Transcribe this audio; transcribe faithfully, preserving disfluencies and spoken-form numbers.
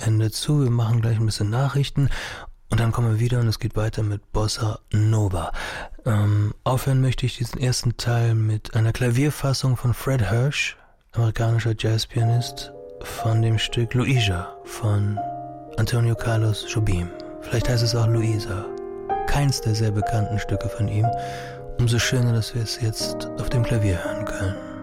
Ende zu. Wir machen gleich ein bisschen Nachrichten und dann kommen wir wieder und es geht weiter mit Bossa Nova. Ähm, aufhören möchte ich diesen ersten Teil mit einer Klavierfassung von Fred Hirsch, amerikanischer Jazzpianist, von dem Stück Luisa von Antonio Carlos Jobim. Vielleicht heißt es auch Luisa. Keins der sehr bekannten Stücke von ihm. Umso schöner, dass wir es jetzt auf dem Klavier hören können.